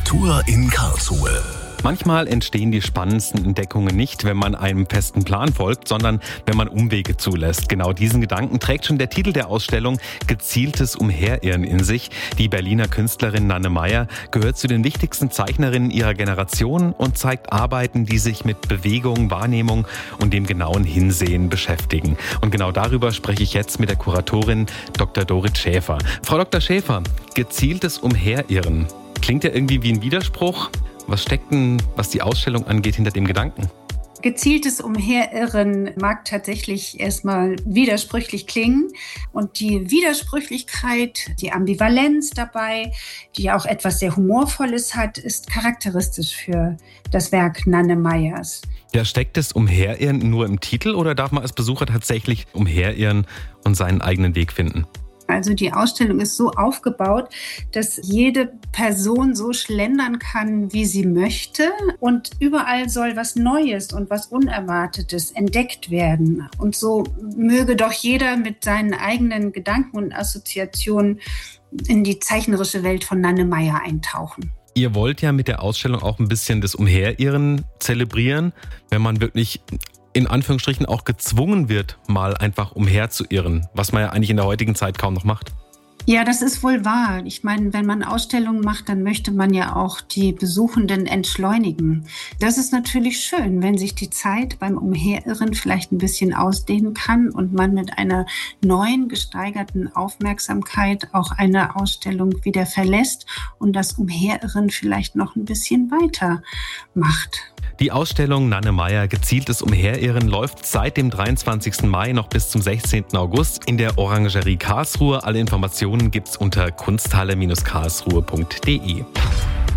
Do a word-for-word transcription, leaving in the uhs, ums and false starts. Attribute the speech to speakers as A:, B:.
A: Kultur in Karlsruhe.
B: Manchmal entstehen die spannendsten Entdeckungen nicht, wenn man einem festen Plan folgt, sondern wenn man Umwege zulässt. Genau diesen Gedanken trägt schon der Titel der Ausstellung Gezieltes Umherirren in sich. Die Berliner Künstlerin Nanne Meyer gehört zu den wichtigsten Zeichnerinnen ihrer Generation und zeigt Arbeiten, die sich mit Bewegung, Wahrnehmung und dem genauen Hinsehen beschäftigen. Und genau darüber spreche ich jetzt mit der Kuratorin Doktor Dorit Schäfer. Frau Doktor Schäfer, gezieltes Umherirren. Klingt ja irgendwie wie ein Widerspruch. Was steckt denn, was die Ausstellung angeht, hinter dem Gedanken?
C: Gezieltes Umherirren mag tatsächlich erstmal widersprüchlich klingen. Und die Widersprüchlichkeit, die Ambivalenz dabei, die auch etwas sehr Humorvolles hat, ist charakteristisch für das Werk Nanne Meyers.
B: Ja, steckt das Umherirren nur im Titel oder darf man als Besucher tatsächlich umherirren und seinen eigenen Weg finden?
C: Also die Ausstellung ist so aufgebaut, dass jede Person so schlendern kann, wie sie möchte. Und überall soll was Neues und was Unerwartetes entdeckt werden. Und so möge doch jeder mit seinen eigenen Gedanken und Assoziationen in die zeichnerische Welt von Nanne Meyer eintauchen.
B: Ihr wollt ja mit der Ausstellung auch ein bisschen das Umherirren zelebrieren, wenn man wirklich in Anführungsstrichen auch gezwungen wird, mal einfach umherzuirren, was man ja eigentlich in der heutigen Zeit kaum noch macht.
C: Ja, das ist wohl wahr. Ich meine, wenn man Ausstellungen macht, dann möchte man ja auch die Besuchenden entschleunigen. Das ist natürlich schön, wenn sich die Zeit beim Umherirren vielleicht ein bisschen ausdehnen kann und man mit einer neuen, gesteigerten Aufmerksamkeit auch eine Ausstellung wieder verlässt und das Umherirren vielleicht noch ein bisschen weiter macht.
B: Die Ausstellung Nanne Meyer Gezieltes Umherirren läuft seit dem dreiundzwanzigsten Mai noch bis zum sechzehnten August in der Orangerie Karlsruhe. Alle Informationen gibt's unter kunsthalle Bindestrich karlsruhe punkt de.